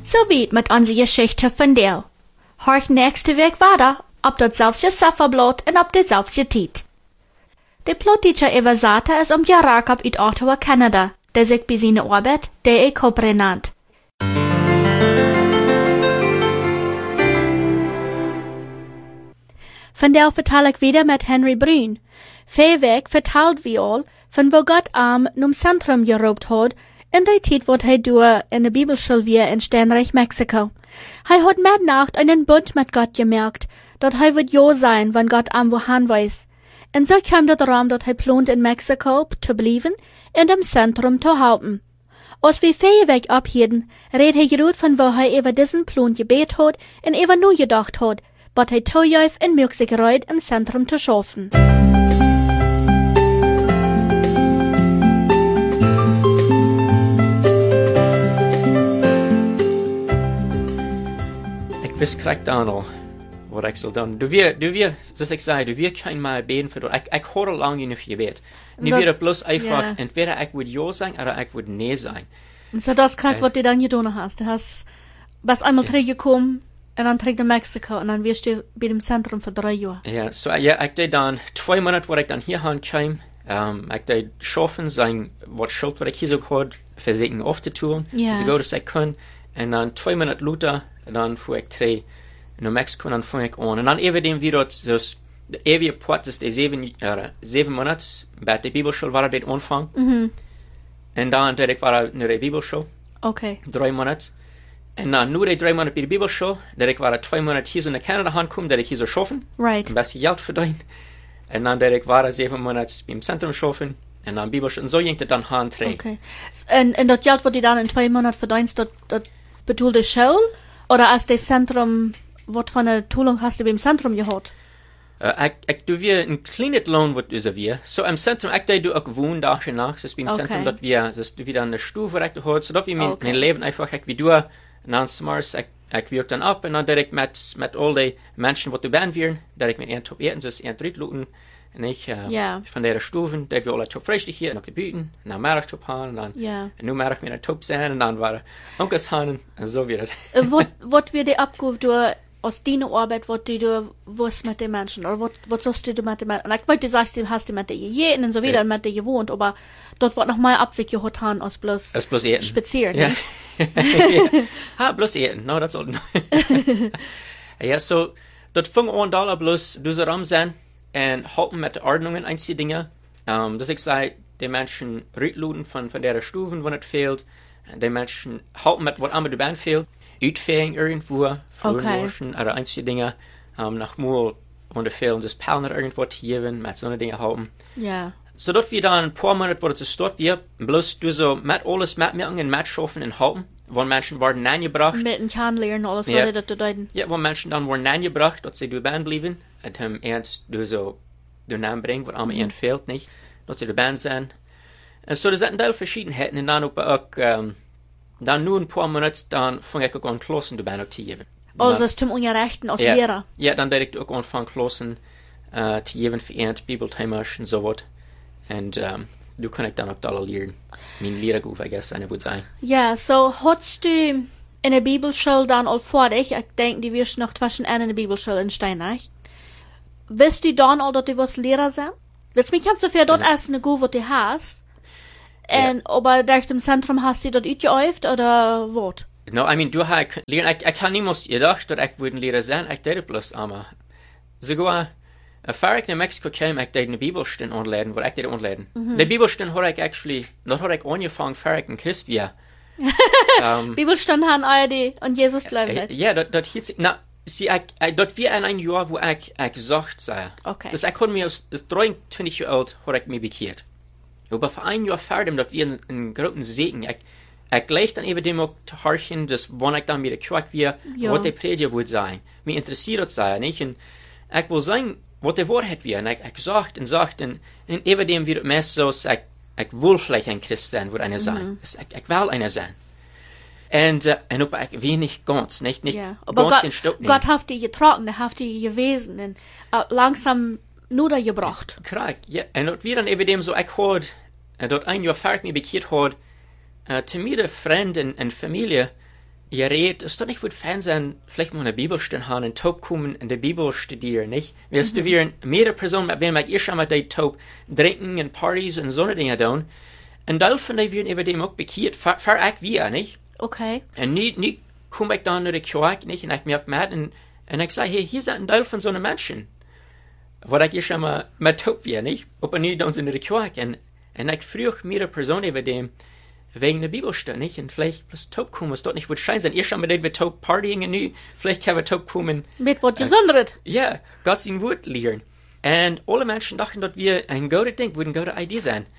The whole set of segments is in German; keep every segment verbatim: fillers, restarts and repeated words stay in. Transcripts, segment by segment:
So weit mit unserer Geschichte von dir. Horch nächste Weg weiter, ob das selbst Sufferblot und ob das selbst Tiet. Der Plotteacher über Sata ist um Jarakab uit Ottawa, Kanada, der sich bei seiner Arbeit der E. Copre nannt. Von der vertel ich wieder mit Henry Brün. Verweg vertelt wie all, von wo Gott am num Zentrum gerobt hat, in der Zeit, wo er durch in der Bibelschule wir in Sternreich Mexiko. Er hat mit Nacht einen Bund mit Gott gemerkt, dat er wird ja sein, wenn Gott am wohin weiß. Und so kam der Raum, dat er plant in Mexiko zu bleiben, in dem Zentrum zu halten. Als wir Verweg abhielten, red er gerut von wo er über diesen Plan gebet hat und über nur gedacht hat, was er toejuif in Möglichkeit im Zentrum zu schaffen. Ich weiß korrekt noch, was ich soll tun. Du wirst, du wirst, das ich sage, du wirst kein Mal beten für dich. Ich, ich höre lange genug gebet. Und ich werde bloß einfach, yeah. entweder ich würde ja sagen, oder ich würde nee sagen. Und so das korrekt, äh, was du dann getan hast. Du hast, bist einmal ja. zurückgekommen, und dann trägt in Mexiko, und dann wirst du bei dem Zentrum für drei Jahre. Ja, so, ja, ich did dann zwei Monate, wo ich dann hier kam, um, ich did schaffen, sein, was Schuld, was ich hier so gehört, versuchen aufzutun, yeah. so gut, dass ich kann. Und dann zwei Monate später, dann fuhr ich drei in Mexiko, und dann fang ich an. Und dann eben dem wieder, das ewige Port, das die sieben, äh, sieben Monate, bei der Bibelschule war der Anfang. Mhm. Und dann, der ich war in der Bibelschule. Okay. Drei Monate. Und dann nur die drei Monate bei der Bibelschule, der ich war zwei Monate hier so in Kanada angekommen, der ich hier so schaffen. Right. Ein bisschen Geld verdient. Und dann, der ich war sieben Monate beim Zentrum schaffen. Und dann Bibelschule. Und so ging das dann Hand drei. Okay. Und, und das Geld, was du dann in zwei Monaten verdienst, das, das betont die Schule? Oder als das Zentrum, was von der Schulung hast du beim Zentrum gehabt? Uh, ich, ich, du wir ein kleines Lohn, was du wir. So im Zentrum, ich du auch gewohnt, Tag und Nacht, das ist beim okay. Zentrum, dass wir, dass du wieder eine Stufe recht hast, so dass wir mein, okay. mein Leben einfach, ich wie du, und dann Mars, ich, ich wirke dann ab, und dann direkt mit, mit all den Menschen, die du ben wir, direkt mit ihren Top Erden, das ist ein Drittluten, und ich, uh, yeah. von der Stufen, der wir alle Top frischlich hier, noch gebüten, und dann mehr Top haben, und dann, yeah. und nun mehr ich mir eine Top sein, und dann war Onkels Hanen, und so wieder. Was, was wird dir abgeholt durch, aus deiner Arbeit, was du, du wusst mit den Menschen, oder was, was hast du mit den Menschen, und ich wollte, du sagst, du hast du mit denen jeden und so wieder, ja. mit denen gewohnt, aber dort wird noch mal Absicht getan, als bloß, als bloß Eten. Spazieren, ja. ne? Ha, bloß Eten, no, das soll, ja, so, dort fing an, da bloß, du so rum sein, und halten mit Ordnungen einzelne Dinge, um, dass ich sage, die Menschen rütluden von, von der Stufen, wo es fehlt, die Menschen halten mit, was immer du ben fehlt, Uitvering irgendwo, Frühenwaschen, okay. oder einzelne Dinge, um, nach Mal, wo es fehlt, das Palner irgendwo zu geben, mit so eine Dinge halten. Ja. Yeah. So, dort wir dann ein paar Monate, wo es dort wir, bloß du so, mit alles mitmachen und mitschaffen und halten, wo Menschen waren angebracht. Mit den Chandler und alles, ja. was das bedeuten. Ja, wo Menschen dann waren angebracht, dass sie du ben blieben, und um, ernst du so, du Namen bringen, wo am mhm. fehlt, nicht, dass sie du ben sein. Und so, das sind ein Teil Verschiedenheiten, und dann auch, um, dann nur ein paar Monate, dann fange ich auch an, Klassen du ben auch zu geben. Also, das ist zum Ungerechten als ja, Lehrer? Ja, dann direkt auch anfangen, Klassen, uh, zu geben für Ernst, Bibelthematisch und so was. Und, um, du kannst dann auch da lernen. Mein Lehrerguf, I guess, eine würde sein. Ja, so, hast du in der Bibelschule dann all vor dich, ich denke, die wirst noch zwischen einer in der Bibelschule in Steinreich. Willst du dann all, dass du was Lehrer sein? Willst du mich haben so viel dort ja. erst eine Guf, was du hast? Und, ja. aber durch dem Zentrum hast du dort uitgeäuft, oder was? No, I mean, du hast, ich, ich kann niemals gedacht, dass ich würde ein Lehrer sein, ich dachte bloß einmal. Sogar, Bevor ich nach Mexiko kam, ich eine Bibelstunde anladen, wo ich die anladen. Mm-hmm. Die Bibelstunde habe ich actually, dort habe ich angefangen, bevor ich ein Christ war. um, Bibelstunde haben alle die an Jesus glauben. Ja, yeah, dort, dort hielt sich, na, sie, ich, ich, dort war ein, ein Jahr, wo ich, ich gesagt sei. Okay. Das, ich konnte mir aus dreiundzwanzig Jahren alt, habe ich mich bekehrt. Aber vor ein Jahr fertig, dort wir einen, einen großen Segen. Ich, ich gleich dann eben dem auch zu horchen, dass, wann ich dann wieder quack war, was die Predigt wohl sein. Mich interessiert sei, nicht? Und ich will sagen, was die Wahrheit wäre. Und ich, ich sagt und sagt, und, und eben dem wird meist so, ich, ich will vielleicht ein Christ sein, wird einer sein. Mhm. Ich, ich will einer sein. Und, uh, und aber ich will nicht ganz, nicht, nicht ja. Aber ganz Gott, den Stück nehmen. Gott hat die getragen, er hat die gewesen, und uh, langsam nur da gebracht. Korrekt, ja. Und dort wir dann eben dem so, ich hört, uh, dort ein Jahr fertig mich bekehrt hat, uh, zu mir, Freund und, und Familie, ihr redet, ist doch nicht gut Fernsehen, vielleicht mal eine Bibelstunde haben, ein Taub kommen in der Bibel studieren, nicht? Weißt du, wir mehrere Personen, wenn wir ihr schon mal die Taub trinken und Partys und so eine Dinge tun, und Teil von denen werden über dem auch bekehrt, für ich wir, nicht? Okay. Und nie, nie komme ich dann nur die Kirche, nicht? Und ich merke mit, und, und ich sage, hey, hier sind ein Teil von so einem Menschen. Wo ich ihr schon mal mit Taub wir, nicht? Ob er nicht uns in der Kirche, und, und ich frage mehrere Personen über dem, wegen der Bibelstunde, nicht? Und vielleicht bloß taub kommen, was dort nicht wird schein sein. Ihr schon mit denen wir taub partyen und nu, vielleicht können wir taub kommen. Mit was Gesonderes. Äh, ja, Gott sein Wort lehren. Und alle Menschen dachten, dass wir ein gutes Ding, würden eine gute Idee sein.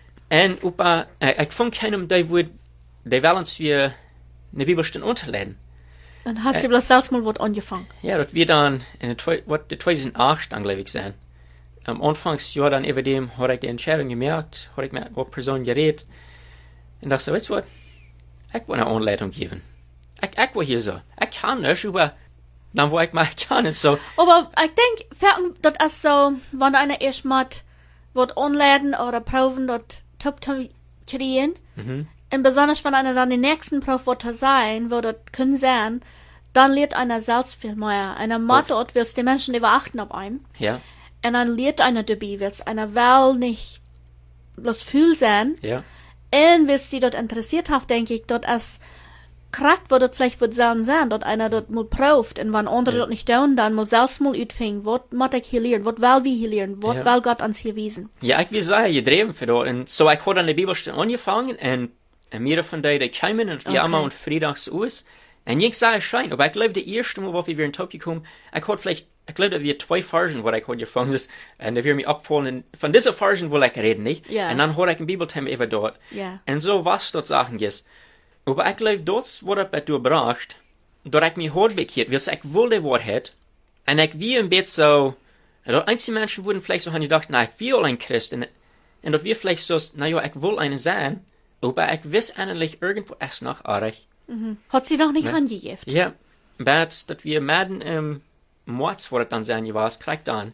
Und opa, äh, ich fand keinem, der würde, der will uns für eine Bibelstunde unterladen. Und hast äh, du bloß selbst mal was angefangen? Ja, dass wir dann in der, what, der zweitausendacht dann, glaube ich, sein. Am Anfangsjahr dann über dem, habe ich die Entscheidung gemerkt, habe ich mit einer Person geredet. Und dachte, weißt du was? Ich will eine Anleitung geben. Ich, ich will hier so. Ich kann nicht, aber dann wo ich mal kann und so. Aber ich denke, das ist so, wenn einer erst mal wird anleiten oder proben, dort top zu kriegen. Mhm. Und besonders wenn einer dann den nächsten Prof wird sein, wo das können sein, dann lernt einer selbst viel mehr. Einer macht dort, willst die Menschen überachten auf einem. Ja. Und dann lernt einer dabei, willst einer will nicht bloß fühl sein. Ja. Und willst die dort interessiert haben, denke ich, dort als krakt, wo dort vielleicht wird sein sein, dort einer dort mal prüft, und wenn andere ja. dort nicht tun, dann mal selbst mal utfingen, was muss ich hier lernen, was will wir hier lernen, was ja. will Gott uns hier wiesen. Ja, ich will sagen, ihr drehen für dort. Und so, ich habe an der Bibelstunde angefangen, und, und mehrere von denen, die kamen, und wir okay. einmal und freitags aus. Und ich sage, es scheint, aber ich glaube, die erste Mal, wo wir in Top gekommen, ich hatte vielleicht, ich glaube, wir zwei Versen, wo ich heute gefangen ist, und da wir mich abfallen, von dieser Versen will ich reden, nicht? Ja. Und dann habe ich ein Bibelthema über dort. Ja. Und so, was dort Sachen ist. Aber ich glaube, dort wurde es durchgebracht, dass ich mich hart bekehrt, weil ich will die Wahrheit, und ich will ein bisschen so, dort einzelne Menschen würden vielleicht so haben gedacht, na, ich will ein Christ, und, und dort wir vielleicht so, na ja, ich will einen sein, aber ich weiß eigentlich irgendwo erst noch euch. Mhm. Hat sie noch nicht Ja. angegeben? Ja, dass wir Mäden im März, wo das dann sein was, kriegt dann.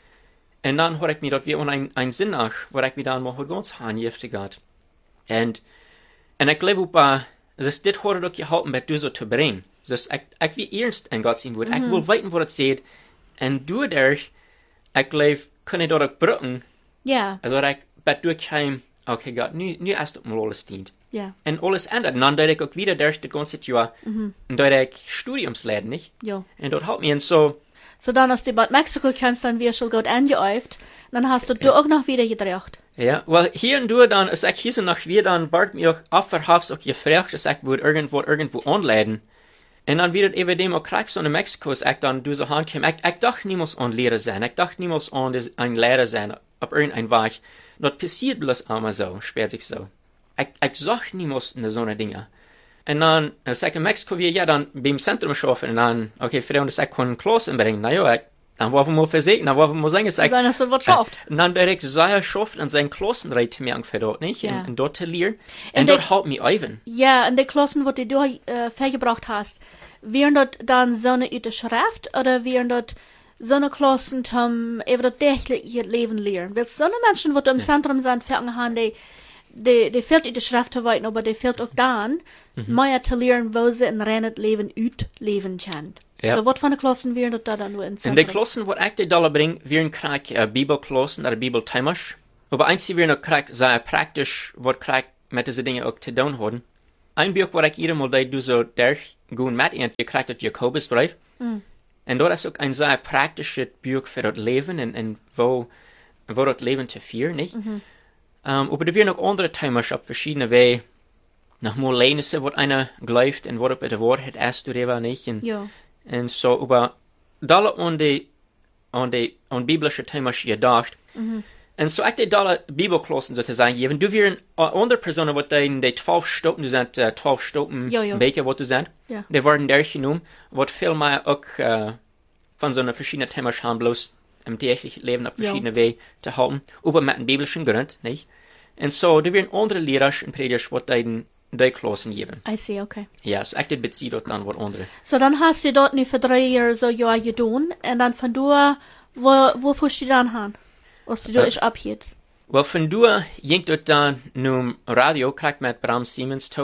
Und dann habe ich mir dort wieder ein, ein Sinn nach, wo ich mir dann mal ganz angegeben gehabt. Und, und ich glaube, dass das hat doch geholfen, bei dir so zu bringen. Dus ik, ik wie ernst in Gott zijn woord. Mm-hmm. Ik wil weten wat het zegt. En doordat, ik geloof, kan ik dat ook brücken. Ja. Yeah. Also, dat ik bij doorkwam, okay, Gott, nu, nu is het mal alles dient. Ja. Yeah. En alles ändert. En dan deed ik ook wieder durch das ganze Jahr. Mm-hmm. En deed ik Studiumsleiden, nicht? Ja. En dat helpt me. En so. So dann, als du bei Mexiko kommst, dann wirst du gut angeäuft. Dann hast du, ja. du auch noch wieder gedacht. Ja, well, hier und da dann, als ich hier so nach wir dann, wart mir auch afverhafs auch gefragt, dass ich würde irgendwo, irgendwo anleiten. Und dann wird eben dem auch kriegst so in Mexiko, als ich dann du so hankam. Ich, ich dachte niemals an Lehrer sein. Ich dachte niemals an ein Lehrer sein, auf irgendein Weg. Das passiert bloß einmal so, spät sich so. Ich, ich sag niemals in so eine Dinge. Und dann, als ich in Mexiko wir ja dann beim Zentrum schaffen, und dann, okay, für uns, ich kann Klassen bringen. Na ja, ich, dann wollen wir mal versehen, dann wollen wir mal sagen, dass ich, dann hast du was schafft. Und dann direkt sehr schafft und seinen Klassen reiten mir für dort, nicht? Ja. Und, und dort zu lernen. Und, und dort halt mich ein. Ja, und die Klassen, die du äh, vergebracht hast, wären dort dann so eine üte Schrift, oder wären dort so eine Klassen, zum eben das tägliche Leben lernen? Weil so eine Menschen, die im ja. Zentrum sind, fangen haben, die, die, die fehlt üte Schrift zu weiten, aber die fehlt auch dann, mhm. mehr zu lernen, wo sie in reinen Leben üt leben können. Ja. So, was für eine Klassen wären dort da dann nur in Zentrum? In die Klassen, die ich dir da bringe, wären krieg uh, Bibelklassen oder Bibelthemasch. Aber eins, die wären auch krieg sehr praktisch, was krieg mit diesen Dingen auch zu tun haben. Ein Buch, was ich jedem mal da du so durchgehen mit, und wir kriegen das Jakobusbrief. Mm. Und dort ist auch ein sehr praktisches Buch für das Leben und, und wo, wo das Leben zu führen, nicht? Mm-hmm. Um, aber da wären auch andere Themasch auf verschiedene Wege. Nochmal lernen sie, was einer glaubt und was bei der Wahrheit ist, oder nicht. Und, ja. Und so, aber da an die, an die, an biblische Themen gedacht. Mhm. Und so, ich die da Bibelklassen sozusagen geben. Du wären andere Personen, die in die zwölf Stunden, du sind uh, zwölf Stunden Beker, wo du sind. Ja. Die werden durchgenommen, was viel mehr auch uh, von so einer verschiedenen Themen haben, bloß im täglichen Leben auf verschiedene Wege zu halten. Aber mit einem biblischen Grund, nicht? Und so, du wären andere Lehrer und Prediger, die in die Klassen geben. I see, okay. Ja, so ich beziehe dort dann was andere. So, dann hast du dort nicht für drei Jahre so Jahr getan, und dann von da, wo, wo fährst du dann hin? Was du da ist ab jetzt? Well, von da ging dort dann num Radio, krieg mit Bram Siemens Taub,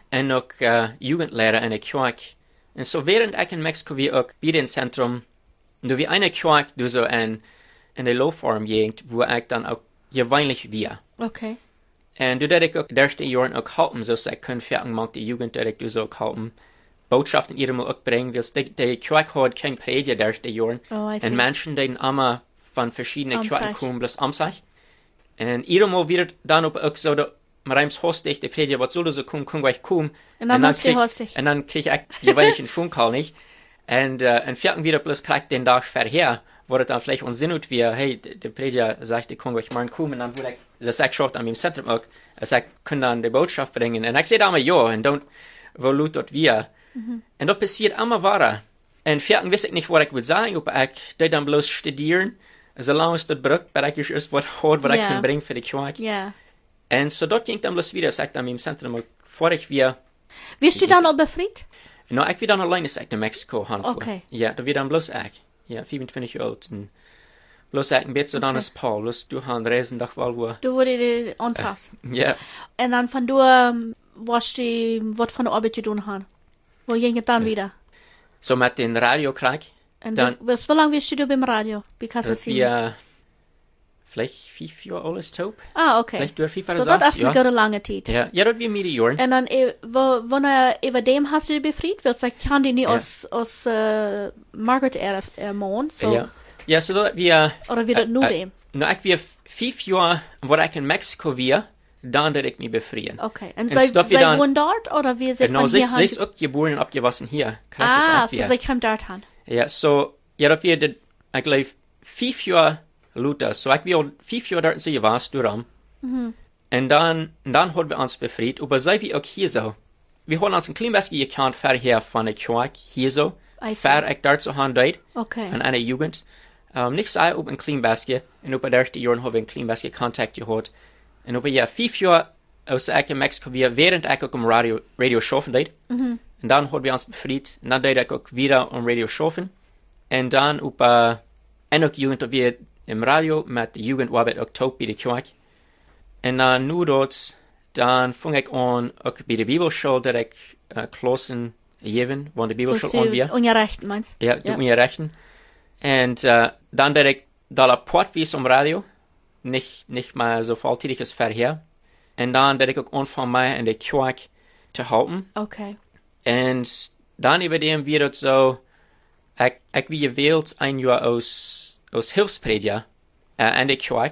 en ook uh, jugendleraar in de kerk. En zo während ik in Mexico wie ook bij het centrum, du wie eine kerk, du so in, in de Low-Farm gegend, wo ik dan ook gewöhnlich wir. Okay. En du dat ik ook de eerste jaren ook helpen, zoals ik kon verken mag de jugend dat ik du so ook helpen. Botschaften iedereen ook brengen, wil de, de kerk had geen prediger de eerste jaren. Oh, I see. En mensen die allemaal van verschiedene Amsach. kerken komen, bloß Amsach. En iedereen weer dan op ook zo de, maar eens hostig, de prediger, wat zullen ze komen, kom gleich komen. En dan moest je hostig. En dan kreeg ik gewöhnlich een Funkcall nicht. En, uh, en verken wieder bloß krijgt den Tag verher, wo het dan vielleicht onzinnig wie, hey, de, de prediger sagt, ik kom gleich morgen komen, en dan wil ik, das ik schafft an meinem Zentrum ook, als ik kan dan de boodschap brengen. En ik zei dan maar ja, en dan, wo lut dort wir. Mm-hmm. En dat passiert allemaal waar. En verken wist ik niet wat ik wil zeggen, aber ik deed dan bloß studieren, zolang es dat brug bereikjes is wat hoort, wat Yeah. ik kan brengen voor de kerk. Yeah. En zo dat ging dan bloß wieder, als ik dan meinem Zentrum ook, vorig wir, Wirst du dann al befried? nou, ik weer dan alleen als ik naar Mexico gaan voor. Okay. Ja, dat weer dan bloß ik. Ja, vierentwintig jaar oud. En bloß ik een beetje dan Okay. als Paul, bloß du gaan reizen, dag wel wo. Du wurde dir antas. Ja. En dan van du, um, was die, wat van de arbeid je doen gaan? Wo ging het dan wieder? Zo met den radio krijg. En Dan- du, was, hoe lang wirst du beim Radio? Because Dat it wir, seems. vielleicht vijf jaar alles taub. Ah, okay. Vielleicht door vijf jaar So, zelfs, dat is ja. een goede lange tijd. Ja, ja, dat weer meer jaren. En dan, eh, wo- wanneer over dem hast du dich befried? Want ik kan die niet Ja. als, als uh, Margaret er, ermoen, so. Ja. Ja, zo dat wir, Oder wie dat nu eh, dem? nou, ik weer vijf jaar, waar ik in Mexico weer, dan dat ik me bevrieden. Okay. En En zij, stop je zij dan- wohnen dort, oder wie sie En nou, von ze hier is, gaan? ze is ook geboren en opgewassen hier. Krijg je Ah, ook so weer. zij komt dort aan. Ja, so, ja, dat wir, de, ik geloof, vijf jaar Luther, so ik weer al vijf jaar daar zo gewas, door Mhm. En dan, dan hadden we ons bevrijd, aber zij wie ook hier zo. We hadden ons een klein beetje gekend verher van de kerk, hier zo. I see. Ver ik daar zo gaan deed, Okay. van een jugend. Um, niet zo op een klein beetje, en op de eerste jaren hebben we een klein beetje contact gehad. En op ja, vijf jaar, als ik in Mexico weer, während ik ook om radio, radio schaffen deed. Mhm. En dan hadden we ons bevrijd, en dan deed ik ook weer om radio schaffen. En dan op, uh, en ook jugend dat we im radio met de jugend arbeid ook taub bij de kerk. En dan nu dat, dan vang ik aan ook bij de Bibelschool dat ik uh, klassen geven, want de Bibelschool So aan weer. ongerecht, meinst Ja, doe me je rechten. En uh, dan dat ik dat rapport wies om radio, niet, niet maar zo volledig als verher. En dan dat ik ook aanvang mij in de kerk te helpen. Okay. En dan über dem weer het zo, ik, ik wie gewählt een jaar als, als Hilfsprediger uh, in de kerk.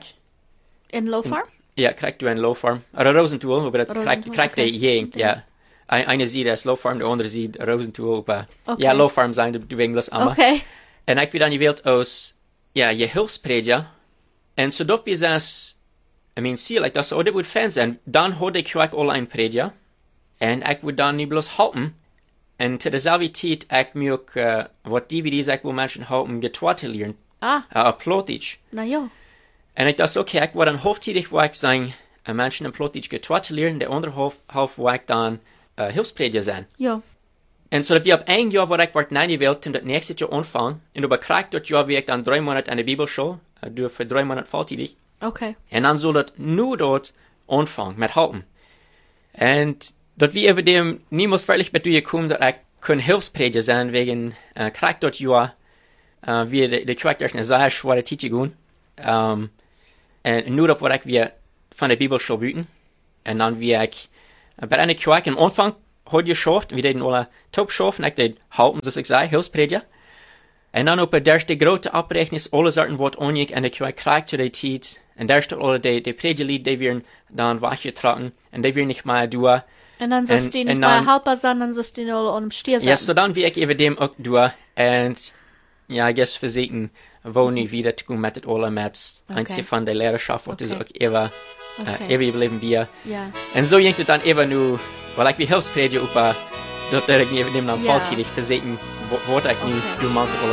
In Low Farm? Ja, krijgt u een Low Farm. Oder Rosenthal, maar dat Rosenthal, krijgt, krijgt okay. de gegend, ja. Een, eine ziet als Low Farm, de andere ziet Rosenthal. Maar Okay. ja, Low Farm zijn de Engels allemaal. Okay. En ik werd dan gewählt als, ja, je Hilfsprediger. En zodat we zelfs, I mean, zie ik dat ze ook goed fan zijn, dan had ik ook al een prediger. En ik would dan niet bloos helpen. En te dezelfde tijd, ik me ook, uh, wat D V D's ik wil mensen helpen, gitaar te leren. Ah, Uh, Plotich. na ja. En ik dacht, oké, ik word dan hoofdtijdig waar ik zijn, uh, mensen in Plotich gitaar te leren, de andere half, half waar ik dan uh, Hilfsprediger zijn. Ja. En zo dat we op één jaar waar ik word neergewählt, en dat nächste jaar aanvang, en dan krijg dat jaar wie ik dan drie maanden aan de Bibelschool, uh, doe voor drie maanden voltijdig. Okay. En dan zal dat nu dort aanvangen met helpen. En dat we over dem niemals wirklich bij je komen dat ik kan Hilfsprediger zijn wegen uh, krijg dat jaar, uh, wie de, de krijg daar een zeer zware tijd gaan. Um, en nu dat word ik weer van de Bibelschool buiten. En dan wie ik uh, bij een krijg in aanvang had je geschaft, we deden alle top schaffen, ik deed helpen, zoals ik zei, Hilfsprediger. En dan op de eerste grote oprekening alle soorten wordt onjek en ik krijg to de tijd. En daar staat alle de, de predigerlied, die weer dan weggetrokken. En die weer niet meer doen. En dan zost En- die en nicht dan- mal halber sein, dann zost die nur an dem Stier Ja, sein. so dan wie ik even dem ook doen. En ja, ik guess verzekeren, wo nu wieder te doen met het alle met Okay. eentje van de leraarschap, wat dus Okay. ook even, Okay. uh, even gebleven weer. Ja. En zo ging het dan even nu, wel ik wie Hilfsprediger op, uh, dat ik niet even dem dan Ja. voltijdig verzekeren, wat ik nu Okay. doe, man, alle